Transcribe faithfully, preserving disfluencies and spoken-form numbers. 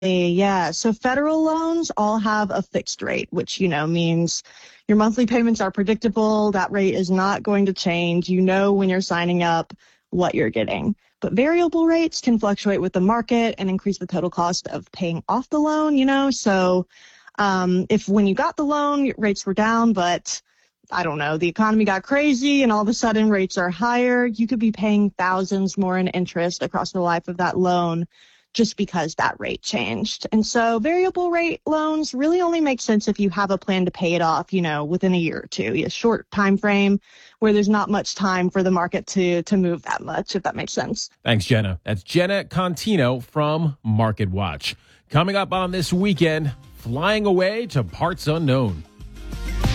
Yeah. So federal loans all have a fixed rate, which, you know, means your monthly payments are predictable. That rate is not going to change. You know, when you're signing up, what you're getting. But variable rates can fluctuate with the market and increase the total cost of paying off the loan, you know. So um, if when you got the loan, your rates were down, but I don't know, the economy got crazy and all of a sudden rates are higher, you could be paying thousands more in interest across the life of that loan just because that rate changed. And so variable rate loans really only make sense if you have a plan to pay it off, you know, within a year or two, a short time frame where there's not much time for the market to to move that much, if that makes sense. Thanks, Jenna. That's Jenna Contino from Market Watch. Coming up on This Weekend, flying away to parts unknown.